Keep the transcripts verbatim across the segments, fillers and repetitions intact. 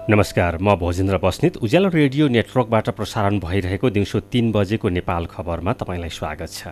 नमस्कार, म भोजेन्द्र बस्नेत। उज्यालो रेडियो नेटवर्कबाट प्रसारण भइरहेको दिउँसो तीन बजेको नेपाल खबरमा तपाईँलाई स्वागत छ।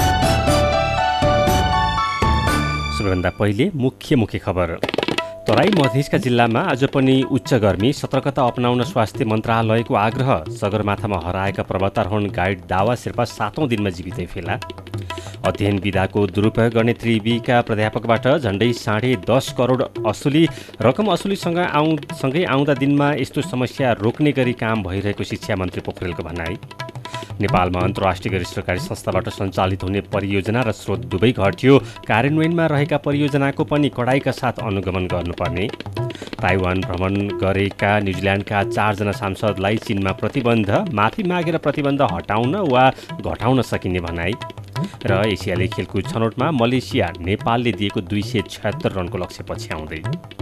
सबैभन्दा पहिले मुख्य मुख्य खबर। तराई मधेसका जिल्लामा आज पनि उच्च गर्मी, सतर्कता अपनाउन स्वास्थ्य मन्त्रालयको आग्रह। सगरमाथामा हराएका पर्वतारोहण गाइड दावा शेर्पा सातौं दिनमा जीवितै फेला। अध्ययन विधाको दुरुपयोग गर्ने त्रिवीका प्राध्यापकबाट झण्डै साढे दस करोड असुली। रकम असुलीसँग आउँ सँगै आउँदा दिनमा यस्तो समस्या रोक्ने गरी काम भइरहेको शिक्षा मन्त्री पोखरेलको भनाई। नेपालमा अन्तर्राष्ट्रिय गैर सरकारी संस्थाबाट सञ्चालित हुने परियोजना र स्रोत दुवै घट्यो। कार्यान्वयनमा रहेका परियोजनाको पनि कडाइका साथ अनुगमन गर्नुपर्ने। ताइवान भ्रमण गरेका न्युजिल्यान्डका चारजना सांसदलाई चीनमा प्रतिबन्ध, माफी मागेर प्रतिबन्ध हटाउन वा घटाउन सकिने भनाई। र एसियाली खेलकुद छनौटमा मलेसिया नेपालले दिएको दुई सय छयत्तर रनको लक्ष्य पछ्याउँदै।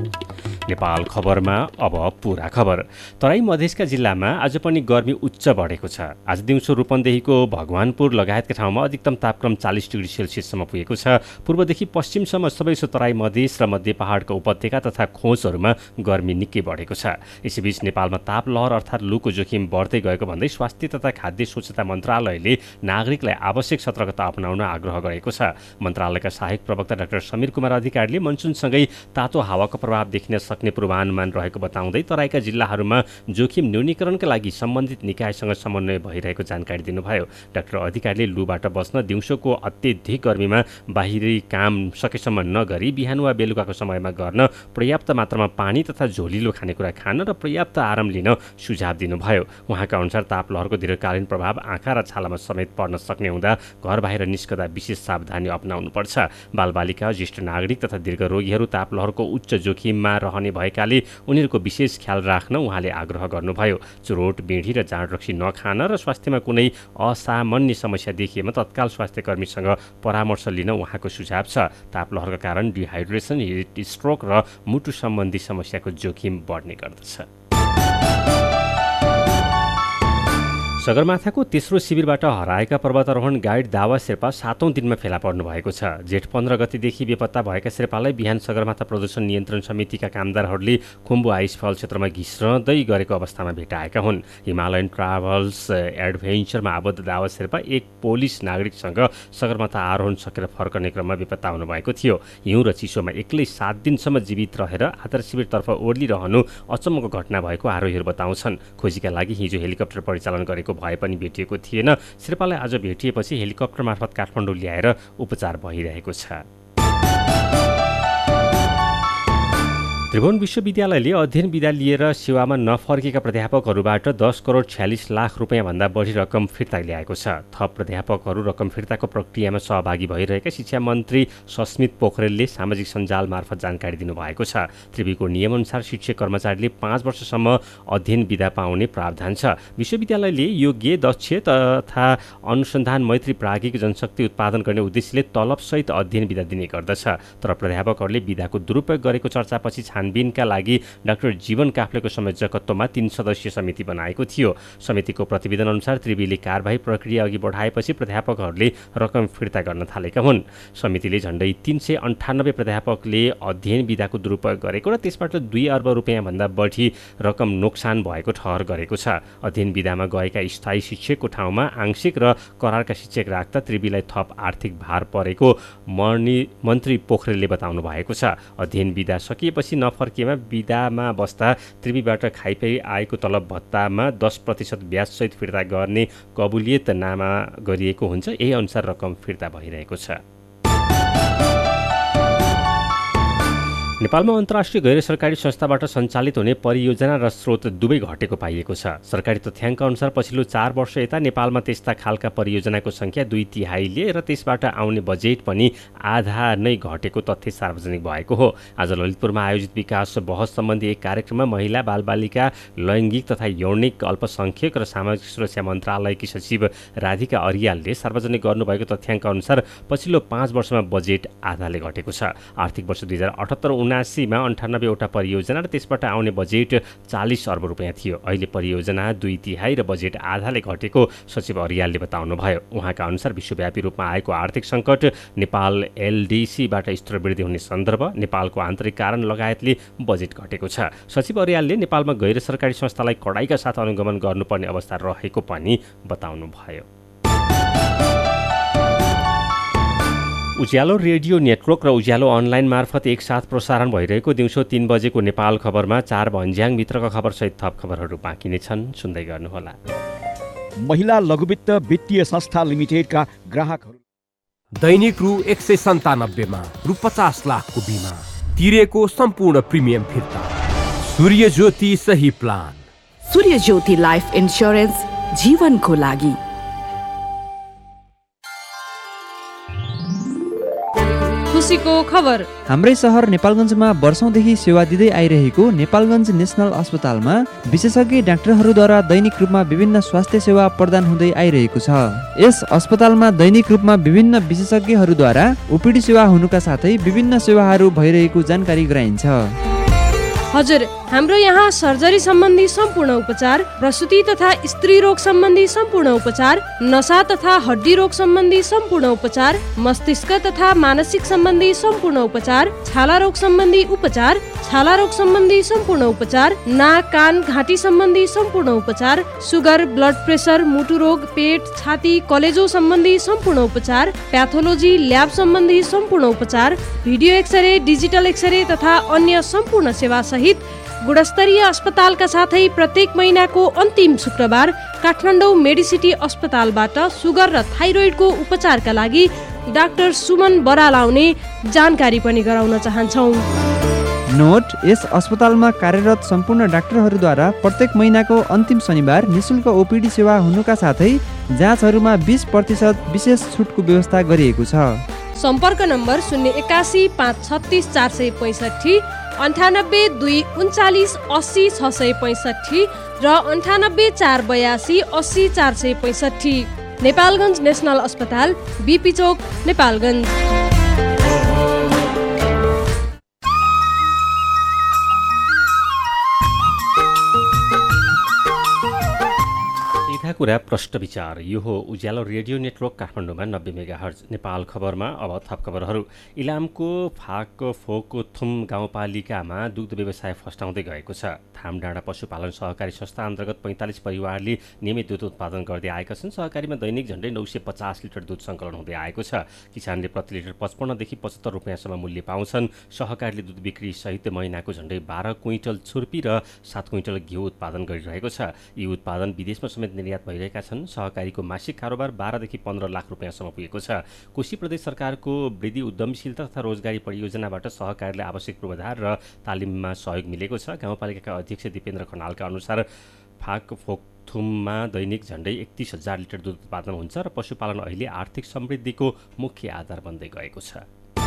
नेपाल खबरमा अब पुरा खबर। तराई मधेसका जिल्लामा आज पनि गर्मी उच्च बढेको छ। आज दिउँसो रूपन्देहीको भगवानपुर लगायतका ठाउँमा अधिकतम तापक्रम चालिस डिग्री सेल्सियससम्म पुगेको छ। पूर्वदेखि पश्चिमसम्म सबैसो तराई मधेस र मध्य पहाडका उपत्यका तथा खोजहरूमा गर्मी निकै बढेको छ। यसैबीच नेपालमा ताप लहर अर्थात् लूको जोखिम बढ्दै गएको भन्दै स्वास्थ्य तथा खाद्य स्वच्छता मन्त्रालयले नागरिकलाई आवश्यक सतर्कता अपनाउन आग्रह गरेको छ। मन्त्रालयका सहायक प्रवक्ता डाक्टर समीर कुमार अधिकारीले मनसुनसँगै तातो हावाको प्रभाव देखिन सक्ने पूर्वानुमान रहेको बताउँदै तराईका जिल्लाहरूमा जोखिम न्यूनीकरणका लागि सम्बन्धित निकायसँग समन्वय भइरहेको जानकारी दिनुभयो। डाक्टर अधिकारीले लूबाट बस्न दिउँसोको अत्यधिक गर्मीमा बाहिरी काम सकेसम्म नगरी बिहान वा बेलुकाको समयमा गर्न, पर्याप्त मात्रामा पानी तथा झोलिलो खानेकुरा खान र पर्याप्त आराम लिन सुझाव दिनुभयो। उहाँका अनुसार ताप लहरको दीर्घकालीन प्रभाव आँखा र छालामा समेत पर्न सक्ने हुँदा घर बाहिर निस्कदा विशेष सावधानी अपनाउनुपर्छ। बालबालिका, ज्येष्ठ नागरिक तथा दीर्घरोगीहरू ताप लहरको उच्च जोखिममा रहने भएकाले उनीहरूको विशेष ख्याल राख्न उहाँले आग्रह गर्नुभयो। चुरोट, बिँडी र जाँड रक्सी नखान र स्वास्थ्यमा कुनै असामान्य समस्या देखिएमा तत्काल स्वास्थ्य कर्मीसँग परामर्श लिन उहाँको सुझाव छ। ताप लहरका कारण डिहाइड्रेसन, हिट स्ट्रोक र मुटु सम्बन्धी समस्याको जोखिम बढ्ने गर्दछ। सगरमाथाको तेस्रो शिविरबाट हराएका पर्वतारोहण गाइड दावा शेर्पा सातौं दिनमा फेला पर्नु भएको छ। जेठ पन्ध्र गतिदेखि बेपत्ता भएका शेर्पालाई बिहान सगरमाथा प्रदूषण नियन्त्रण समितिका कामदारहरूले खुम्बु आइसफल क्षेत्रमा घिस्रदै गरेको अवस्थामा भेटाएका हुन्। हिमालयन ट्राभल्स एडभेन्चरमा आबद्ध दावा शेर्पा एक पोलिस नागरिकसँग सगरमाथा आरोहण सकेर फर्कने क्रममा बेपत्ता हुनुभएको थियो। हिउँ र चिसोमा एक्लै सात दिनसम्म जीवित रहेर आधार शिविरतर्फ ओर्लिरहनु अचम्मको घटना भएको आरोहीहरू बताउँछन्। खोजीका लागि हिजो हेलिकप्टर परिचालन गरेको भए पनि भेटिएको थिएन। शेर्पालाई आज भेटिएपछि हेलिकप्टर मार्फत काठमाडौँ ल्याएर उपचार भइरहेको छ। त्रिभुवन विश्वविद्यालयले अध्ययन विधा लिएर सेवामा नफर्केका प्राध्यापकहरूबाट दस करोड छ्यालिस लाख रुपियाँभन्दा बढी रकम फिर्ता ल्याएको छ। थप प्राध्यापकहरू रकम फिर्ताको प्रक्रियामा सहभागी भइरहेका शिक्षा मन्त्री सस्मित पोखरेलले सामाजिक सञ्जाल मार्फत जानकारी दिनुभएको छ। त्रिवीको नियमअनुसार शिक्षक कर्मचारीले पाँच वर्षसम्म अध्ययन विधा पाउने प्रावधान छ। विश्वविद्यालयले योग्य, दक्ष तथा अनुसन्धान मैत्री प्राज्ञिक जनशक्ति उत्पादन गर्ने उद्देश्यले तलबसहित अध्ययन विधा दिने गर्दछ। तर प्राध्यापकहरूले विधाको दुरुपयोग गरेको चर्चापछि छानबिनका लागि डाक्टर जीवन काफ्लेको संयोजकत्वमा तीन सदस्यीय समिति बनाएको थियो। समितिको प्रतिवेदन अनुसार त्रिवीले कारबाही प्रक्रिया अघि बढाएपछि प्राध्यापकहरूले रकम फिर्ता गर्न थालेका हुन्। समितिले झण्डै तीन सय अन्ठानब्बे प्राध्यापकले अध्ययन विधाको दुरुपयोग गरेको र त्यसबाट दुई अर्ब रुपियाँभन्दा बढी रकम नोक्सान भएको ठहर गरेको छ। अध्ययन विधामा गएका स्थायी शिक्षकको ठाउँमा आंशिक र करारका शिक्षक राख्दा त्रिवीलाई थप आर्थिक भार परेको मन्त्री पोखरेलले बताउनु भएको छ। अध्ययन विधा सकिएपछि नफर्किएमा विधामा बस्दा त्रिवीबाट खाइपाई आएको तलब भत्तामा दस प्रतिशत ब्याजसहित फिर्ता गर्ने कबुलियतनामा गरिएको हुन्छ। यही अनुसार रकम फिर्ता भइरहेको छ। नेपालमा अन्तर्राष्ट्रिय गैर सरकारी संस्थाबाट सञ्चालित हुने परियोजना र स्रोत दुवै घटेको पाइएको छ। सरकारी तथ्याङ्क अनुसार पछिल्लो चार वर्ष यता नेपालमा त्यस्ता खालका परियोजनाको सङ्ख्या दुई तिहाईले र त्यसबाट आउने बजेट पनि आधा नै घटेको तथ्य सार्वजनिक भएको हो। आज ललितपुरमा आयोजित विकास बहस सम्बन्धी एक कार्यक्रममा महिला, बालबालिका, लैङ्गिक तथा यौनिक अल्पसङ्ख्यक र सामाजिक सुरक्षा मन्त्रालयकी सचिव राधिका अरियालले सार्वजनिक गर्नुभएको तथ्याङ्क अनुसार पछिल्लो पाँच वर्षमा बजेट आधाले घटेको छ। आर्थिक वर्ष दुई हजार अठहत्तर उनासीमा अन्ठानब्बेवटा परियोजना र त्यसबाट आउने बजेट चालिस अर्ब रुपियाँ थियो। अहिले परियोजना दुई तिहाई र बजेट आधाले घटेको सचिव अर्यालले बताउनुभयो। उहाँका अनुसार विश्वव्यापी रूपमा आएको आर्थिक सङ्कट, नेपाल एलडिसीबाट स्तर वृद्धि हुने सन्दर्भ, नेपालको आन्तरिक कारण लगायतले बजेट घटेको छ। सचिव अर्यालले नेपालमा गैर सरकारी संस्थालाई कडाइका साथ अनुगमन गर्नुपर्ने अवस्था रहेको पनि बताउनुभयो। उज्यालो रेडियो नेटवर्क र उज्यालो अनलाइन मार्फत एकसाथ प्रसारण भइरहेको दिउँसो तीन बजेको नेपाल खबरमा चार भन्ज्याङ भित्रका खबरसहित थप खबरहरू बाँकी नै छन्, सुन्दै गर्नुहोला। महिला लघुवित्त वित्तीय संस्था लिमिटेडका ग्राहकहरू दैनिक रु एक सय सन्तानब्बेमा रु पचास लाखको बिमा तिरेको सम्पूर्ण प्रिमियम फिर्ता। सूर्य ज्योति सही प्लान। सूर्य ज्योति लाइफ इन्स्योरेन्स, जीवनको लागि। खुसीको खबर। हाम्रै सहर नेपालगञ्जमा वर्षौंदेखि सेवा दिँदै आइरहेको नेपालगञ्ज नेसनल अस्पतालमा विशेषज्ञ डाक्टरहरूद्वारा दैनिक रूपमा विभिन्न स्वास्थ्य सेवा प्रदान हुँदै आइरहेको छ। यस अस्पतालमा दैनिक रूपमा विभिन्न विशेषज्ञहरूद्वारा ओपीडी सेवा हुनुका साथै विभिन्न सेवाहरू भइरहेको जानकारी गराइन्छ। हजुर, हाम्रो यहाँ सर्जरी सम्बन्धी सम्पूर्ण उपचार, प्रसुति तथा स्त्री रोग सम्बन्धी सम्पूर्ण उपचार, नसा तथा हड्डी रोग सम्बन्धी सम्पूर्ण उपचार, मस्तिष्क तथा मानसिक सम्बन्धी सम्पूर्ण उपचार, छाला रोग सम्बन्धी उपचार, छाला रोग सम्बन्धी सम्पूर्ण उपचार, नाक कान घाँटी सम्बन्धी सम्पूर्ण उपचार, सुगर, ब्लड प्रेसर, मुटु रोग, पेट, छाती, कलेजो सम्बन्धी सम्पूर्ण उपचार, प्याथोलोजी, ल्याब सम्बन्धी सम्पूर्ण उपचार, भिडियो एक्सरे, डिजिटल एक्सरे तथा अन्य सम्पूर्ण सेवा सहित गुणस्तरीय अस्पतालका साथै प्रत्येक महिनाको अन्तिम शुक्रबार काठमाडौँ मेडिसिटी अस्पतालबाट सुगर र थाइरोइडको उपचारका लागि डाक्टर सुमन बराल आउने जानकारी पनि गराउन चाहन्छौँ। नोट, यस अस्पतालमा कार्यरत सम्पूर्ण डाक्टरहरूद्वारा प्रत्येक महिनाको अन्तिम शनिबार निशुल्क ओपीडी सेवा हुनुका साथै जाँचहरूमा बीस प्रतिशत विशेष छुटको व्यवस्था गरिएको छ। सम्पर्क नम्बर शून्य एकासी पाँच छत्तिस चार सय पैँसठी, अन्ठानब्बे दुई उन्चालिस अस्सी छ सय पैँसठी र अन्ठानब्बे चार बयासी अस्सी चार सय पैँसठी। नेपालगञ्ज नेसनल अस्पताल, बीपी चोक, नेपालगञ्ज। कुरा प्रश्न विचार। यो हो उज्यालो रेडियो नेटवर्क काठमाडौँमा नब्बे मेगाहर्ज। नेपाल खबरमा अब थप खबरहरू। इलामको फाक फोकोथुम गाउँपालिकामा दुग्ध व्यवसाय फस्टाउँदै गएको छ। थामडाँडा पशुपालन सहकारी संस्था अन्तर्गत पैँतालिस परिवारले नियमित दुध उत्पादन गर्दै आएका छन्। सहकारीमा दैनिक झन्डै नौ सय पचास लिटर दुध सङ्कलन हुँदै आएको छ। किसानले प्रति लिटर पचपन्नदेखि पचहत्तर रुपियाँसम्म मूल्य पाउँछन्। सहकारीले दुध बिक्री सहित महिनाको झन्डै बाह्र क्विन्टल छुर्पी र सात क्विन्टल घिउ उत्पादन गरिरहेको छ। यी उत्पादन विदेशमा समेत निर्यात भइरहेका छन्। सहकारीको मासिक कारोबार बाह्रदेखि पन्ध्र लाख रुपियाँसम्म पुगेको छ। कोशी प्रदेश सरकारको वृद्धि उद्यमशीलता तथा रोजगारी परियोजनाबाट सहकारीले आवश्यक पूर्वाधार र तालिममा सहयोग मिलेको छ। गाउँपालिकाका अध्यक्ष दिपेन्द्र खनालका अनुसार फाक फोकथुममा दैनिक झन्डै एकतिस हजार लिटर दुध उत्पादन हुन्छ र पशुपालन अहिले आर्थिक समृद्धिको मुख्य आधार बन्दै गएको छ।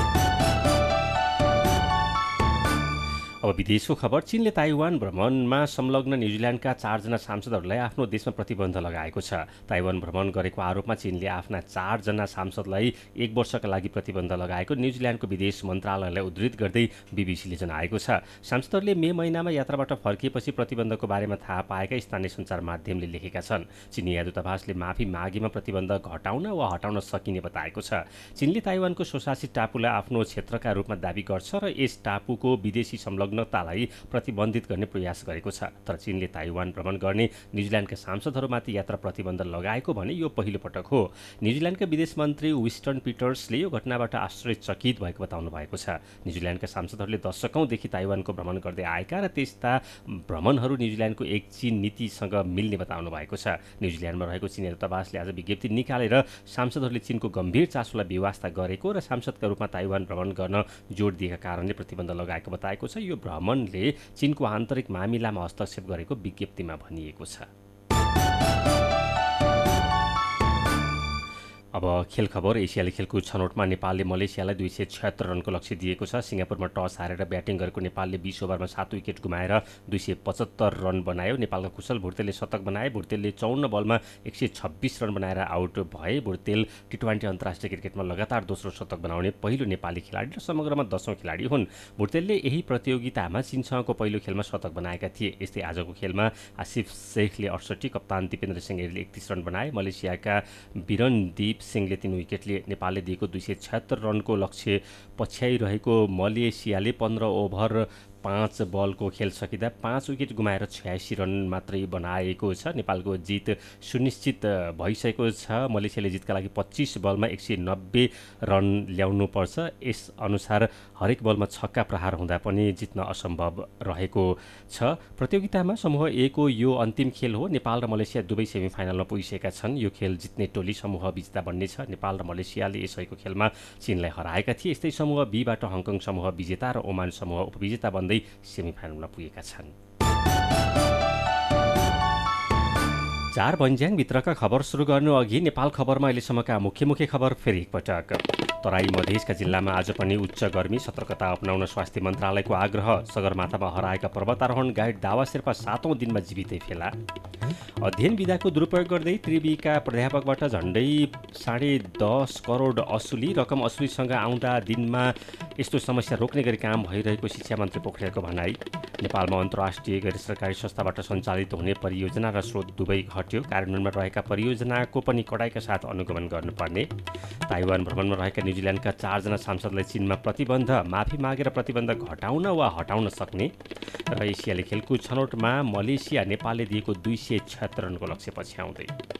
अब विदेशको खबर। चीनले ताइवान भ्रमणमा संलग्न न्युजिल्यान्डका चारजना सांसदहरूलाई आफ्नो देशमा प्रतिबन्ध लगाएको छ। ताइवान भ्रमण गरेको आरोपमा चीनले आफ्ना चारजना सांसदलाई एक वर्षका लागि प्रतिबन्ध लगाएको न्युजिल्यान्डको विदेश मन्त्रालयलाई उद्धृत गर्दै बीबीसीले जनाएको छ। सांसदहरूले मे महिनामा यात्राबाट फर्किएपछि प्रतिबन्धको बारेमा थाहा पाएका स्थानीय सञ्चार माध्यमले लेखेका छन्। चिनिया दूतावासले माफी मागेमा प्रतिबन्ध घटाउन वा हटाउन सकिने बताएको छ। चीनले ताइवानको स्वशासित टापुलाई आफ्नो क्षेत्रका रूपमा दाबी गर्छ र यस टापुको विदेशी संलग्न तालाई प्रतिबन्धित गर्ने प्रयास गरेको छ। तर चीनले ताइवान भ्रमण गर्ने न्युजिल्यान्डका सांसदहरूमाथि यात्रा प्रतिबन्ध लगाएको भने यो पहिलो पटक हो। न्युजिल्यान्डका विदेश मन्त्री विस्टन पिटर्सले यो घटनाबाट आश्चर्यचकित भएको बताउनु भएको छ। न्युजिल्यान्डका सांसदहरूले दशकौँदेखि ताइवानको भ्रमण गर्दै आएका र त्यस्ता भ्रमणहरू न्युजिल्यान्डको एक चीन नीतिसँग मिल्ने बताउनु भएको छ। न्युजिल्यान्डमा रहेको चीनी दूतावासले आज विज्ञप्ति निकालेर सांसदहरूले चीनको गम्भीर चासोलाई बेवास्ता गरेको र सांसदका रूपमा ताइवान भ्रमण गर्न जोड दिएका कारणले प्रतिबन्ध लगाएको बताएको छ। यो भ्रमणले चीनको आन्तरिक मामिलामा हस्तक्षेप गरेको विज्ञप्तिमा भनिएको छ। अब खेल खबर। एसियाली खेलकुद छनौटमा नेपालले मलेसियालाई दुई सय छयत्तर रनको लक्ष्य दिएको छ। सिङ्गापुरमा टस हारेर ब्याटिङ गरेको नेपालले बिस ओभरमा सात विकेट गुमाएर दुई सय पचहत्तर रन बनायो। नेपालका कुशल भुर्तेलले शतक बनाए। भुर्तेलले चौन्न बलमा एक सय छब्बिस रन बनाएर आउट भए। भुर्तेल टी ट्वेन्टी अन्तर्राष्ट्रिय क्रिकेटमा लगातार दोस्रो शतक बनाउने पहिलो नेपाली खेलाडी र समग्रमा दशौं खेलाडी हुन्। भुर्तेलले यही प्रतियोगितामा चीनसँगको पहिलो खेलमा शतक बनाएका थिए। यस्तै आजको खेलमा आसिफ शेखले अडसट्ठी, कप्तान दिपेन्द्र सिंह ऐरीले एकतीस रन बनाए। मलेसियाका बिरनदीप सिंहले तीन विकेटले नेपालले दिएको दुई सय छयत्तर रनको लक्ष्य पछ्याइरहेको मलेसियाले पन्ध्र ओभर पाँच बलको खेल सकिँदा पाँच विकेट गुमाएर छयासी रन मात्रै बनाएको छ। नेपालको जित सुनिश्चित भइसकेको छ। मलेसियाले जितका लागि पच्चिस बलमा एक सय नब्बे रन ल्याउनुपर्छ। यसअनुसार हरेक बलमा छक्का प्रहार हुँदा पनि जित्न असम्भव रहेको छ। प्रतियोगितामा समूह ए को यो अन्तिम खेल हो। नेपाल र मलेसिया दुवै सेमिफाइनलमा पुगिसकेका छन्। यो खेल जित्ने टोली समूह विजेता बन्नेछ। नेपाल र मलेसियाले यसैको खेलमा चीनलाई हराएका थिए। यस्तै समूह बीबाट हङकङ समूह विजेता र ओमान समूह उपविजेता बन्दै सेमिफाइनलमा पुगेका छन्। चार भन्ज्याङभित्रका खबर सुरु गर्नु अघि नेपाल खबरमा अहिलेसम्मका मुख्य मुख्य खबर फेरि एकपटक। तराई मधेसका जिल्लामा आज पनि उच्च गर्मी, सतर्कता अपनाउन स्वास्थ्य मन्त्रालयको आग्रह। सगरमाथामा हराएका पर्वतारोहण गाइड दावा शेर्पा सातौं दिनमा जीवितै फेला। अध्ययन विधाको दुरुपयोग गर्दै त्रिवीका प्राध्यापकबाट झण्डै साढे दस करोड असुली। रकम असुलीसँग आउँदा दिनमा यस्तो समस्या रोक्ने गरी काम भइरहेको शिक्षा मन्त्री पोखरेलको भनाई। नेपालमा अन्तर्राष्ट्रिय गैर सरकारी संस्थाबाट सञ्चालित हुने परियोजना र स्रोत दुवै घट्यो। कार्यान्वयनमा रहेका परियोजनाको पनि कडाइका साथ अनुगमन गर्नुपर्ने। ताइवान भ्रमणमा रहेका न्युजिल्यान्डका चारजना सांसदलाई चीनमा प्रतिबन्ध माफी मागेर प्रतिबन्ध घटाउन वा हटाउन सक्ने। र एसियाली खेलकुद छनौटमा मलेसिया नेपालले दिएको दुई सय छयत्तर रनको लक्ष्य पछ्याउँदै।